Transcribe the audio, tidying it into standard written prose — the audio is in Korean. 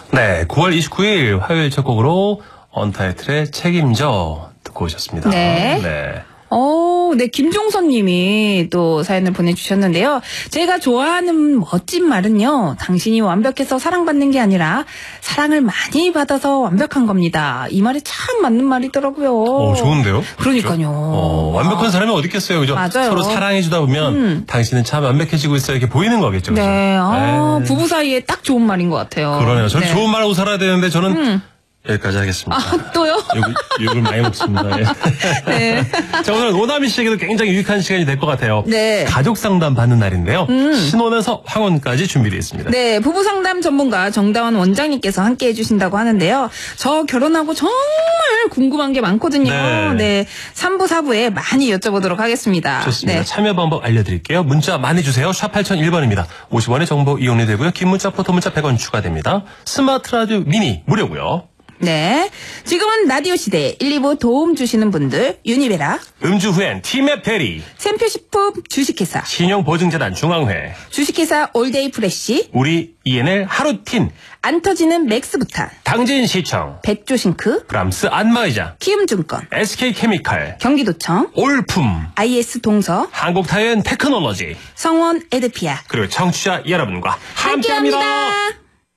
네, 9월 29일 화요일 첫 곡으로 언타이틀의 책임져 듣고 오셨습니다. 네. 네. 네, 김종선 님이 또 사연을 보내주셨는데요. 제가 좋아하는 멋진 말은요. 당신이 완벽해서 사랑받는 게 아니라 사랑을 많이 받아서 완벽한 겁니다. 이 말이 참 맞는 말이더라고요. 좋은데요? 그러니까요. 그렇죠? 완벽한 사람이 어디 있겠어요, 그죠? 맞아요. 서로 사랑해주다 보면 당신은 참 완벽해지고 있어요. 이렇게 보이는 거겠죠, 그죠? 네, 네. 부부 사이에 딱 좋은 말인 것 같아요. 그러네요. 저는 네. 좋은 말 하고 살아야 되는데 저는 여기까지 하겠습니다. 또요? 욕을 많이 먹습니다. 예. 네. 자, 오늘 오나미 씨에게도 굉장히 유익한 시간이 될 것 같아요. 네. 가족 상담 받는 날인데요. 신혼에서 황혼까지 준비되어 있습니다. 네, 부부 상담 전문가 정다원 원장님께서 함께 해주신다고 하는데요. 저 결혼하고 정말 궁금한 게 많거든요. 네. 3부, 4부에 많이 여쭤보도록 하겠습니다. 좋습니다. 네. 참여 방법 알려드릴게요. 문자 많이 주세요. 샵 8001번입니다. 50원의 정보 이용료 되고요. 긴 문자, 포토 문자 100원 추가됩니다. 스마트 라디오 미니 무료고요. 네. 지금은 라디오 시대 1, 2부 도움 주시는 분들 유니베라, 음주 후엔 티맵 대리, 샘표식품 주식회사, 신용보증재단 중앙회, 주식회사 올데이 프레쉬, 우리 ENL 하루틴, 안 터지는 맥스부탄, 당진시청, 백조싱크, 브람스 안마의자, 키움증권, SK케미칼, 경기도청, 올품, IS 동서, 한국타이언 테크놀로지, 성원 에드피아 그리고 청취자 여러분과 함께합니다. 함께합니다.